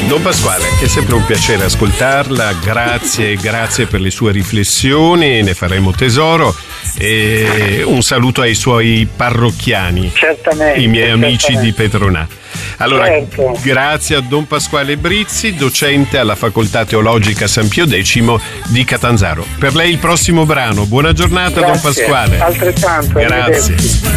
Don Pasquale, è sempre un piacere ascoltarla, grazie per le sue riflessioni, ne faremo tesoro, e un saluto ai suoi parrocchiani, certamente, i miei amici di Petronà. Allora, certo. Grazie a Don Pasquale Brizzi, docente alla Facoltà Teologica San Pio X di Catanzaro. Per lei il prossimo brano. Buona giornata. Grazie. Don Pasquale. Altrettanto. Grazie.